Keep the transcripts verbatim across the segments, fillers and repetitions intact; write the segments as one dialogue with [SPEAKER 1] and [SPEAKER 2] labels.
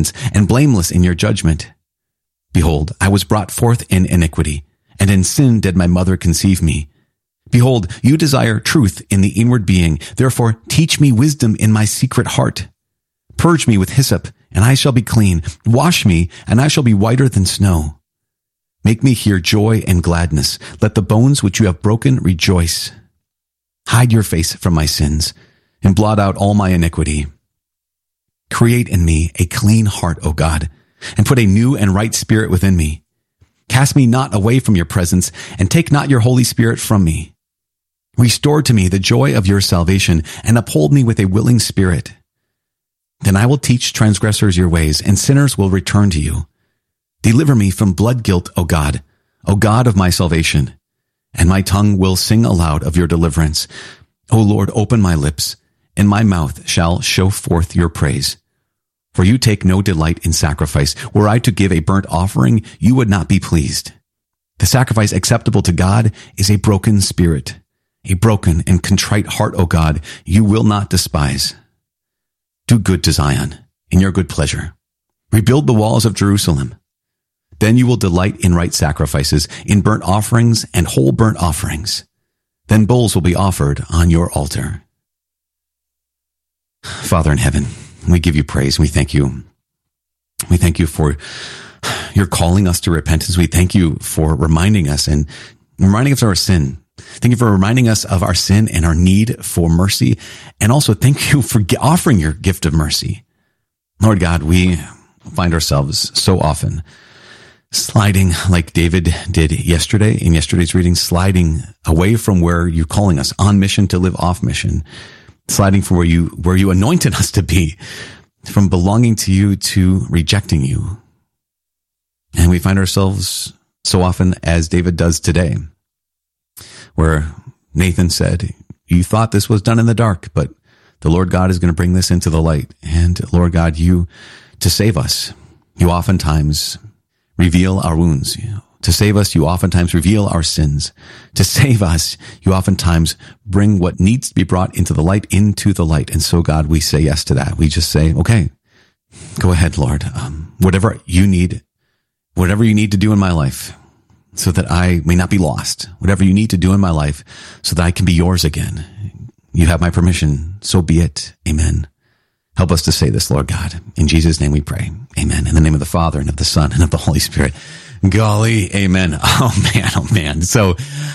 [SPEAKER 1] sentence and blameless in your judgment. Behold, I was brought forth in iniquity, and in sin did my mother conceive me. Behold, you desire truth in the inward being. Therefore, teach me wisdom in my secret heart. Purge me with hyssop, and I shall be clean. Wash me, and I shall be whiter than snow. Make me hear joy and gladness. Let the bones which you have broken rejoice. Hide your face from my sins, and blot out all my iniquity. Create in me a clean heart, O God, and put a new and right spirit within me. Cast me not away from your presence, and take not your Holy Spirit from me. Restore to me the joy of your salvation, and uphold me with a willing spirit. Then I will teach transgressors your ways, and sinners will return to you. Deliver me from blood guilt, O God, O God of my salvation, and my tongue will sing aloud of your deliverance. O Lord, open my lips, and my mouth shall show forth your praise. For you take no delight in sacrifice. Were I to give a burnt offering, you would not be pleased. The sacrifice acceptable to God is a broken spirit. A broken and contrite heart, O God, you will not despise. Do good to Zion in your good pleasure. Rebuild the walls of Jerusalem. Then you will delight in right sacrifices, in burnt offerings and whole burnt offerings. Then bulls will be offered on your altar. Father in heaven, we give you praise. We thank you. We thank you for your calling us to repentance. We thank you for reminding us and reminding us of our sin. Thank you for reminding us of our sin and our need for mercy. And also thank you for offering your gift of mercy. Lord God, we find ourselves so often sliding like David did yesterday in yesterday's reading, sliding away from where you're calling us on mission to live off mission. Sliding from where you, where you anointed us to be, from belonging to you to rejecting you. And we find ourselves so often as David does today, where Nathan said, you thought this was done in the dark, but the Lord God is going to bring this into the light. And Lord God, you, to save us, you oftentimes reveal our wounds. To save us, you oftentimes reveal our sins. To save us, you oftentimes bring what needs to be brought into the light, into the light. And so, God, we say yes to that. We just say, okay, go ahead, Lord. Um, whatever you need, whatever you need to do in my life so that I may not be lost, whatever you need to do in my life so that I can be yours again. You have my permission. So be it. Amen. Help us to say this, Lord God. In Jesus' name we pray. Amen. In the name of the Father and of the Son and of the Holy Spirit. Golly, amen. Oh man, oh man. So,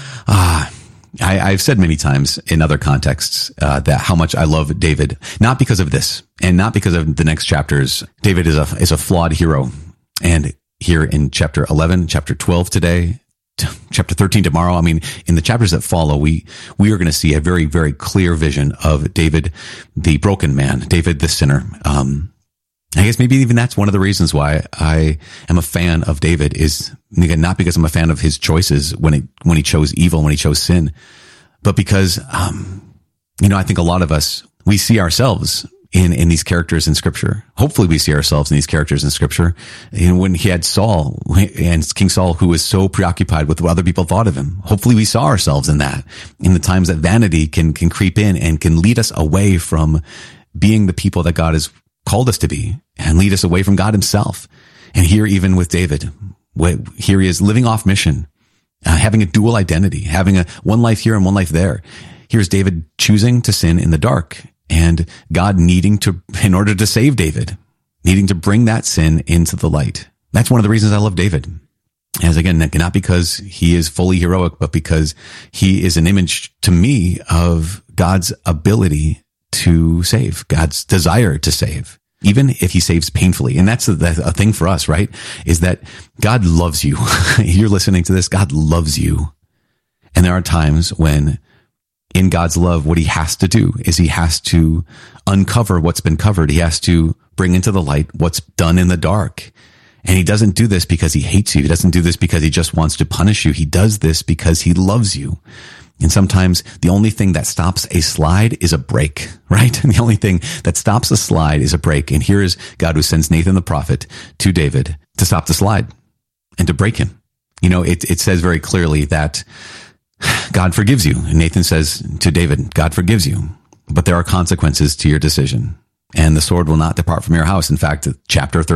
[SPEAKER 1] uh, I, I've said many times in other contexts, uh, that how much I love David, not because of this and not because of the next chapters. David is a, is a flawed hero. And here in chapter eleven, chapter twelve today, t- chapter thirteen tomorrow, I mean, in the chapters that follow, we, we are going to see a very, very clear vision of David, the broken man, David, the sinner. Um, I guess maybe even that's one of the reasons why I am a fan of David is, again, not because I'm a fan of his choices when it, when he chose evil, when he chose sin, but because, um, you know, I think a lot of us, we see ourselves in, in these characters in scripture. Hopefully we see ourselves in these characters in scripture. You know, when he had Saul and King Saul, who was so preoccupied with what other people thought of him. Hopefully we saw ourselves in that, in the times that vanity can, can creep in and can lead us away from being the people that God has called us to be and lead us away from God himself. And here, even with David, here he is living off mission, uh, having a dual identity, having a one life here and one life there. Here's David choosing to sin in the dark and God needing to, in order to save David, needing to bring that sin into the light. That's one of the reasons I love David. As again, not because he is fully heroic, but because he is an image to me of God's ability to save, God's desire to save, even if he saves painfully. And that's a, that's a thing for us, right? Is that God loves you. You're listening to this. God loves you. And there are times when in God's love, what he has to do is he has to uncover what's been covered. He has to bring into the light what's done in the dark. And he doesn't do this because he hates you. He doesn't do this because he just wants to punish you. He does this because he loves you. And sometimes the only thing that stops a slide is a break, right? And the only thing that stops a slide is a break. And here is God who sends Nathan the prophet to David to stop the slide and to break him. You know, it, it says very clearly that God forgives you. And Nathan says to David, God forgives you, but there are consequences to your decision. And the sword will not depart from your house. In fact, chapter thirteen